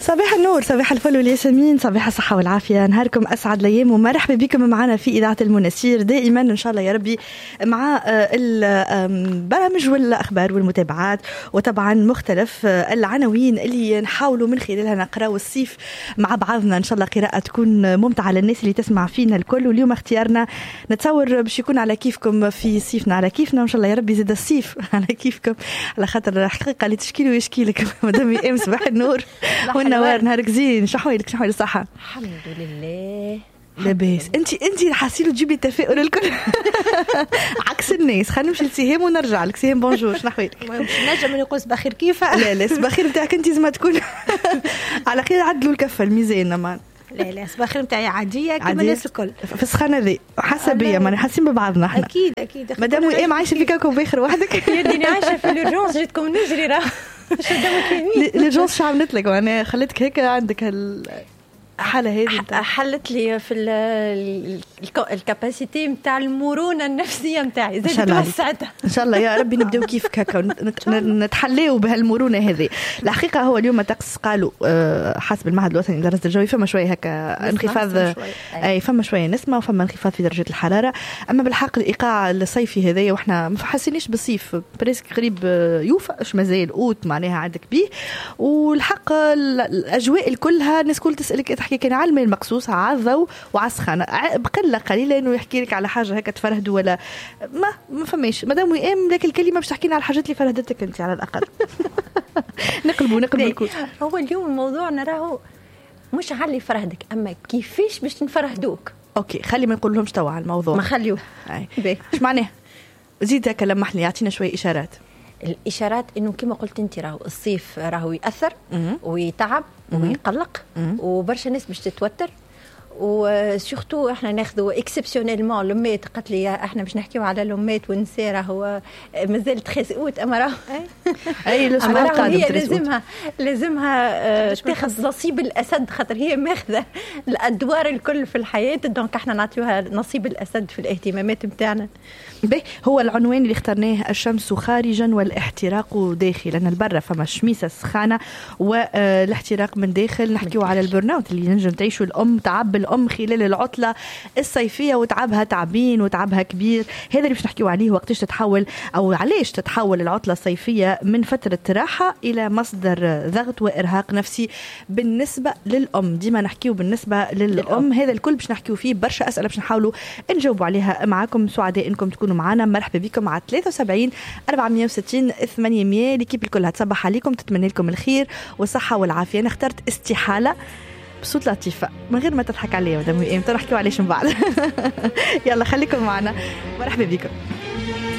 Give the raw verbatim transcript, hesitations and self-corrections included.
صباح النور، صباح الفل والياسمين، صباح الصحة والعافية، نهاركم أسعد الأيام ومرحبا بكم معنا في إذاعة المنسير دائما إن شاء الله يا ربي مع البرامج والأخبار والمتابعات وطبعا مختلف العناوين اللي نحاولوا من خلالها نقرأ الصيف مع بعضنا إن شاء الله. قراءة تكون ممتعة للناس اللي تسمع فينا الكل، واليوم اختيارنا نتصور باش يكون على كيفكم في صيفنا على كيفنا، وإن شاء الله يا ربي زاد الصيف على كيفكم، على خاطر حقيقة اللي تشكيلي ويشكيلك مدام يأم صباح النور والنوار نهارك زين. شحوالك شحوالك الصحة؟ الحمد لله لاباس. انت انت حاسيلو تجيبي التفاؤل الكل عكس الناس. خلينا نمشي لسهام ونرجع لك. سهام بونجور، شنو احوالك؟ نجم نقول صباح خير كيف؟ لا لا صباح خير نتاعك انت زعما تكون على خير. عدلوا الكفه الميزان مان. لا لا صباح خير نتاعي عاديه كما الناس الكل في السخانه ذي حسبيه، ما حاسين ببعضنا احنا اكيد اكيد. مادام ايه عايشه في كوكب باخر وحدك يديني عايشه في الورجونس، جيتكم نجري راه شدمك يمين الورجونس. شو عملت لك وانا خليتك هيك عندك هال حالة هذه؟ حلت لي في الكاباسيتي نتاع المرونه النفسيه نتاعي، زادت توسعتها ان شاء الله يا ربي. نبداو كيفك هكا نتحليو بهالمرونه هذه. الحقيقه هو اليوم طقس قالوا حسب المعهد الوطني للدراسه الجويه فما شويه هكا انخفاض، اي فما شويه نسمه وفما انخفاض في درجه الحراره. اما بالحق الايقاع الصيفي هذايا واحنا ما حاسينيش بالصيف، بريسك قريب يوفى اش مازال اوت معناها عندك بيه. والحق الاجواء الكلها الناس كل تسالك تحكي كان على الماء المقصوص على الضوء وعلى السخانه، بقله قليله انه يحكي لك على حاجه هكا تفرهدوا ولا ما ما فماش. مادام وئام لك الكلمه باش تحكينا على الحاجات اللي فرهدتك انت على الاقل. نقلبوا نقلبوا الكل. هو اليوم الموضوع نراه مش على اللي فرهدك، اما كيفاش باش نفرهدوك. اوكي خلي ما نقول لهمش توا على الموضوع، ما خليوه. ايش معناه؟ زيد هكا لمح لي، يعطينا شويه اشارات. الاشارات انه كما قلت انت راهو الصيف راهو ياثر ويتعب ويقلق وبرشا ناس باش تتوتر، وسورتو احنا ناخذوا اكسبسيونيلمون لومات. قالت لي احنا باش نحكيو على لومات والنساء راهو مازال تخيس اوت، اما راهو اي الاسبوع القادم هي لازمها لازمها تاخذ نصيب الاسد، خاطر هي ماخذه الادوار الكل في الحياه، دونك احنا نعطيوها نصيب الاسد في الاهتمامات نتاعنا. به هو العنوان اللي اخترناه، الشمس خارجا والاحتراق داخل. لان البرة فما شميسه سخانه والاحتراق من داخل. نحكيو على البرن اوت اللي نجم تعيشوا الام، تعب الام خلال العطله الصيفيه وتعبها تعبين وتعبها كبير. هذا اللي باش نحكيو عليه، وقتاش تتحول او علاش تتحول العطله الصيفيه من فتره راحه الى مصدر ضغط وارهاق نفسي بالنسبه للام. ديما نحكيو بالنسبه للام، هذا الكل باش نحكيو فيه. برشا اسئله باش نحاولوا نجاوبوا عليها معاكم. سعداء انكم تكونوا معنا. مرحبا بكم على ثلاثة وسبعين أربعمية وستين ثمانمية. ليكيب الكل هتصبح عليكم، تتمنى لكم الخير والصحه والعافيه. انا اخترت استحاله بصوت لطيفه من غير ما تضحك عليا مدام وئام، تنحكيو عليش من بعد. يلا خليكم معنا، مرحبا بكم.